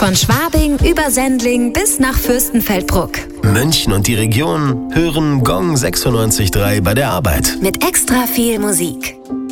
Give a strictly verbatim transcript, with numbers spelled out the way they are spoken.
Von Schwabing über Sendling bis nach Fürstenfeldbruck. München und die Region hören Gong sechsundneunzig Komma drei bei der Arbeit. Mit extra viel Musik.